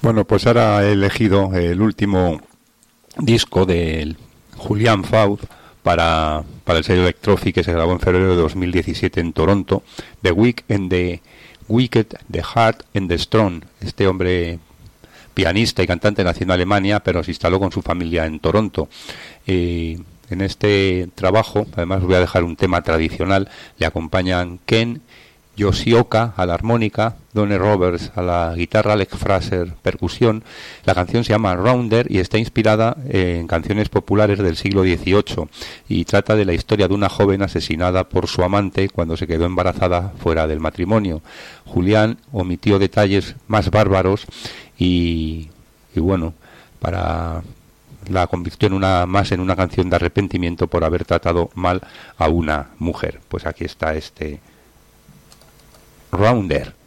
Bueno, pues ahora he elegido el último disco de Julian Faud para el sello Electrofi, que se grabó en febrero de 2017 en Toronto, The Weak and the Wicked, The Heart and the Strong. Este hombre, pianista y cantante, nació en Alemania, pero se instaló con su familia en Toronto. En este trabajo, además voy a dejar un tema tradicional, le acompañan Ken Yoshioka a la armónica, Donnie Roberts a la guitarra, Alex Fraser percusión. La canción se llama Rounder y está inspirada en canciones populares del siglo XVIII y trata de la historia de una joven asesinada por su amante cuando se quedó embarazada fuera del matrimonio. Julián omitió detalles más bárbaros y bueno, la convirtió en una canción de arrepentimiento por haber tratado mal a una mujer. Pues aquí está este Rounder.